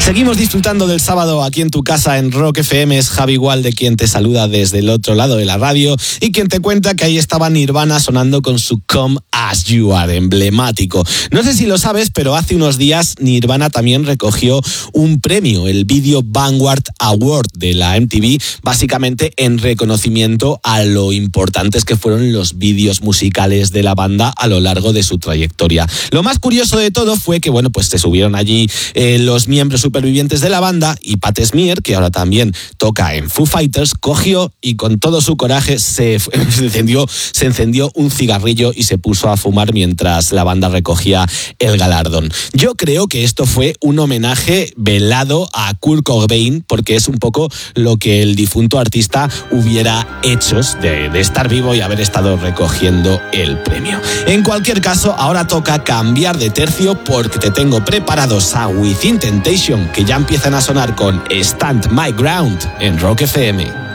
Seguimos disfrutando del sábado aquí en tu casa en Rock FM. Es Javi Walde quien te saluda desde el otro lado de la radio y quien te cuenta que ahí estaba Nirvana sonando con su Come As You Are, emblemático. No sé si lo sabes, pero hace unos días Nirvana también recogió un premio, el Video Vanguard Award de la MTV, básicamente en reconocimiento a lo importantes que fueron los vídeos musicales de la banda a lo largo de su trayectoria. Lo más curioso de todo fue que, bueno, pues se subieron allí los miembros supervivientes de la banda y Pat Smear, que ahora también toca en Foo Fighters, cogió y con todo su coraje se encendió un cigarrillo y se puso a fumar mientras la banda recogía el galardón. Yo creo que esto fue un homenaje velado a Kurt Cobain, porque es un poco lo que el difunto artista hubiera hecho de estar vivo y haber estado recogiendo el premio. En cualquier caso, ahora toca cambiar de tercio porque te tengo preparados a Within Temptation, que ya empiezan a sonar con Stand My Ground en Rock FM.